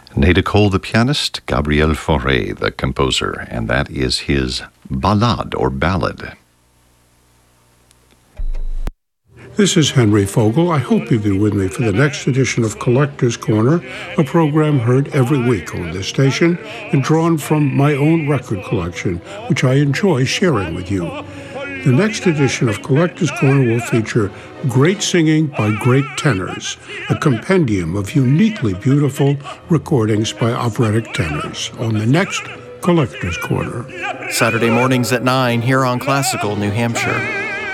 Neda Cole, the pianist, Gabriel Fauré, the composer, and that is his ballade or ballad. This is Henry Fogel. I hope you'll be with me for the next edition of Collector's Corner, a program heard every week on this station and drawn from my own record collection, which I enjoy sharing with you. The next edition of Collector's Corner will feature great singing by great tenors, a compendium of uniquely beautiful recordings by operatic tenors on the next Collector's Corner. Saturday mornings at 9 here on Classical New Hampshire.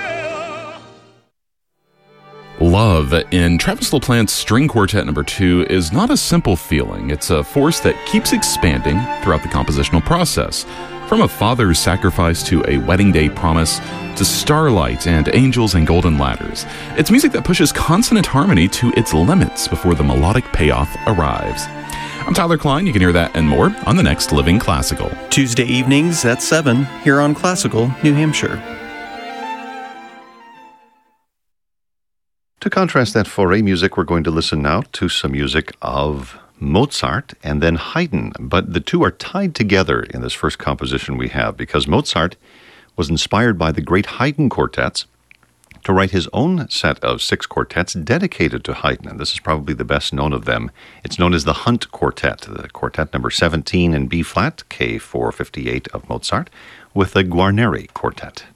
Love in Travis LaPlante's String Quartet No. 2 is not a simple feeling. It's a force that keeps expanding throughout the compositional process. From a father's sacrifice to a wedding day promise to starlight and angels and golden ladders. It's music that pushes consonant harmony to its limits before the melodic payoff arrives. I'm Tyler Klein. You can hear that and more on the next Living Classical. Tuesday evenings at 7 here on Classical New Hampshire. To contrast that Fauré music, we're going to listen now to some music of Mozart and then Haydn. But the two are tied together in this first composition we have because Mozart was inspired by the great Haydn quartets to write his own set of 6 quartets dedicated to Haydn. And this is probably the best known of them. It's known as the Hunt Quartet, the quartet number 17 in B-flat, K458 of Mozart, with the Guarneri Quartet.